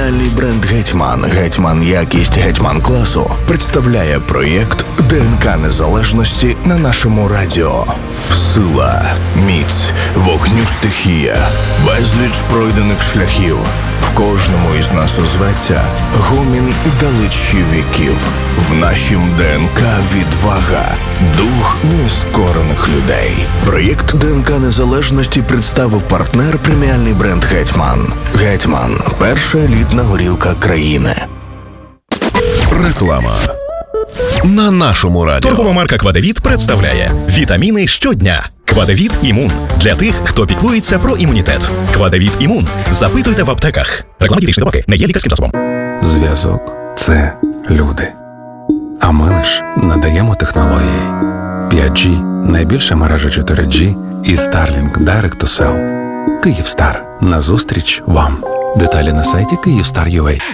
преміальний бренд «Гетьман», «Гетьман якість», «Гетьман класу» представляє проєкт ДНК Незалежності на нашому радіо. Сила, міць, вогню стихія, безліч пройдених шляхів. В кожному із нас озветься гомін далечі віків. В нашім ДНК відвага, дух нескорених людей. Проєкт ДНК Незалежності представив партнер преміальний бренд «Гетьман». «Гетьман» – перша елітна горілка країни. Реклама. На нашому радіо. Торгова марка «Квадевіт» представляє вітаміни щодня. «Квадевіт Імун» для тих, хто піклується про імунітет. «Квадевіт Імун». Запитуйте в аптеках. Реклама дієтичної добавки не є лікарським засобом. Зв'язок – це люди. А ми лиш надаємо технології. 5G – найбільша мережа 4G і Starlink Direct to Cell. Київстар. Назустріч вам. Деталі на сайті Kyivstar.ua.